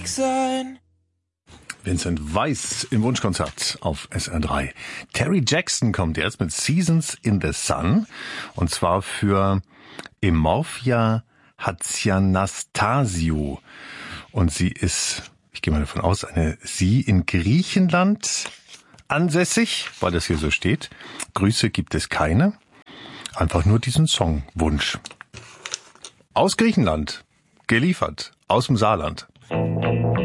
sein. Vincent Weiss im Wunschkonzert auf SR3. Terry Jackson kommt jetzt mit Seasons in the Sun, und zwar für Emorphia Hatzianastasiou. Und sie ist, ich gehe mal davon aus, sie in Griechenland ansässig, weil das hier so steht. Grüße gibt es keine. Einfach nur diesen Songwunsch. Aus Griechenland, geliefert, aus dem Saarland.